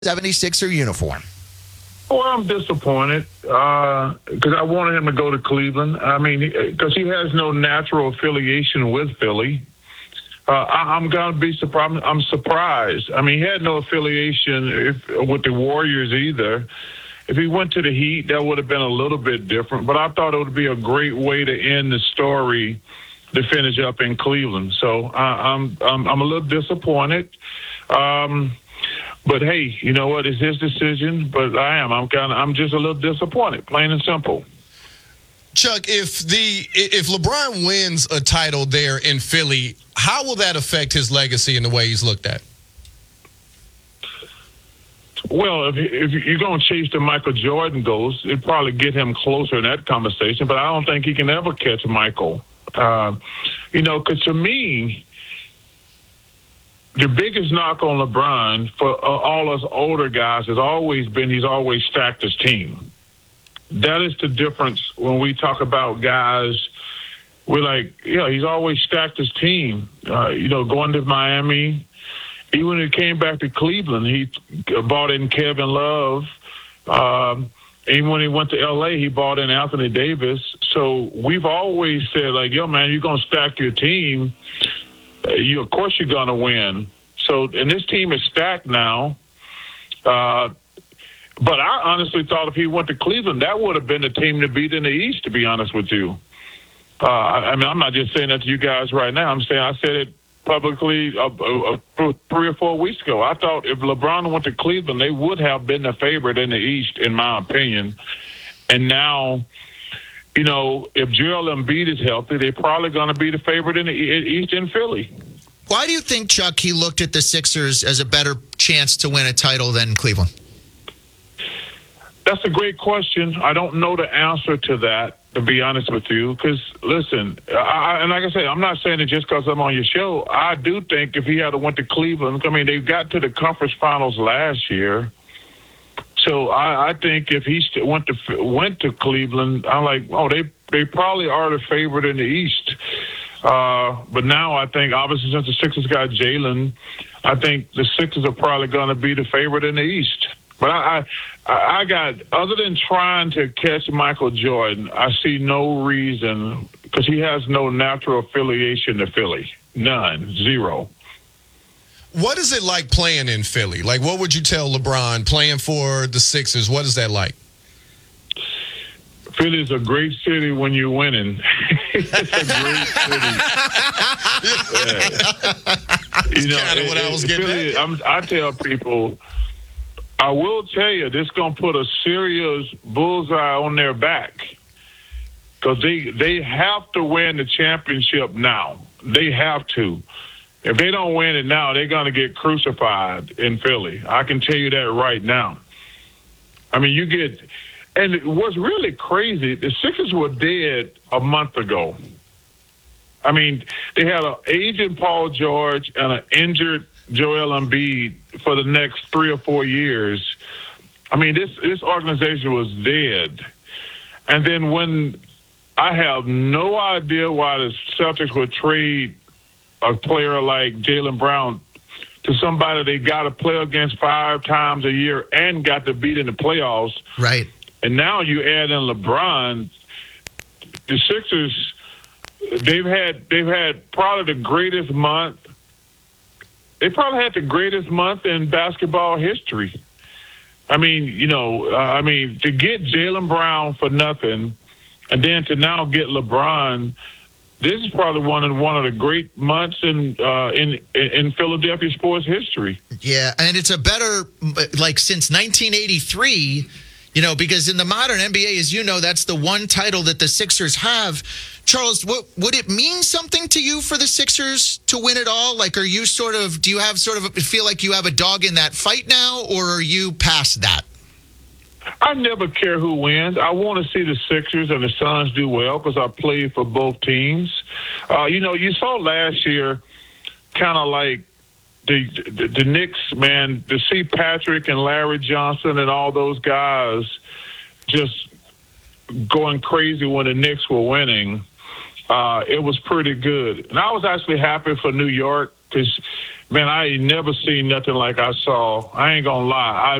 76er uniform. Well, I'm disappointed because I wanted him to go to Cleveland. I mean, because he has no natural affiliation with Philly. I'm going to be surprised. I'm surprised. I mean, he had no affiliation with the Warriors either. If he went to the Heat, that would have been a little bit different. But I thought it would be a great way to end the story to finish up in Cleveland. So I'm a little disappointed. But hey, you know what? It's his decision. But I'm just a little disappointed, plain and simple. Chuck, if LeBron wins a title there in Philly, how will that affect his legacy and the way he's looked at? Well, if you're going to chase the Michael Jordan ghost, it'd probably get him closer in that conversation. But I don't think he can ever catch Michael. Because to me, the biggest knock on LeBron for all us older guys has always been he's always stacked his team. That is the difference when we talk about guys. We're like, he's always stacked his team. Going to Miami, even when he came back to Cleveland, he bought in Kevin Love. Even when he went to L.A., he bought in Anthony Davis. So we've always said, like, man, you're going to stack your team. Of course you're going to win. So, and this team is stacked now. But I honestly thought if he went to Cleveland, that would have been the team to beat in the East, to be honest with you. I'm not just saying that to you guys right now. I'm saying I said it publicly 3 or 4 weeks ago. I thought if LeBron went to Cleveland, they would have been the favorite in the East, in my opinion. And now, if Joel Embiid is healthy, they're probably going to be the favorite in the East in Philly. Why do you think, Chuck, he looked at the Sixers as a better chance to win a title than Cleveland? That's a great question. I don't know the answer to that, to be honest with you. Because, listen, and like I say, I'm not saying it just because I'm on your show. I do think if he had went to Cleveland, they got to the conference finals last year. So I think if he went to Cleveland, I'm like, they probably are the favorite in the East. But now I think, obviously, since the Sixers got Jalen, I think the Sixers are probably going to be the favorite in the East. But I got, other than trying to catch Michael Jordan, I see no reason, because he has no natural affiliation to Philly. None. Zero. What is it like playing in Philly? Like, what would you tell LeBron playing for the Sixers? What is that like? Philly is a great city when you're winning. It's a great city. That's kind of what I was getting Philly, at. I tell people, I will tell you, this is going to put a serious bullseye on their back, because they have to win the championship now. They have to. If they don't win it now, they're going to get crucified in Philly. I can tell you that right now. And what's really crazy, the Sixers were dead a month ago. They had an aging Paul George and an injured Joel Embiid for the next 3 or 4 years. This organization was dead. And then when I have no idea why the Celtics would trade a player like Jaylen Brown to somebody they got to play against 5 times a year and got to beat in the playoffs. Right. And now you add in LeBron. The Sixers, they've had probably the greatest month. They probably had the greatest month in basketball history. To get Jaylen Brown for nothing, and then to now get LeBron, this is probably one of the great months in Philadelphia sports history. Yeah, and it's a better, since 1983, because in the modern NBA, as you know, that's the one title that the Sixers have. Charles, would it mean something to you for the Sixers to win it all? Do you feel like you have a dog in that fight now, or are you past that? I never care who wins. I want to see the Sixers and the Suns do well because I played for both teams. You saw last year kind of like the Knicks, man, to see Patrick and Larry Johnson and all those guys just going crazy when the Knicks were winning. It was pretty good. And I was actually happy for New York because Man, I ain't never seen nothing like I saw. I ain't gonna lie.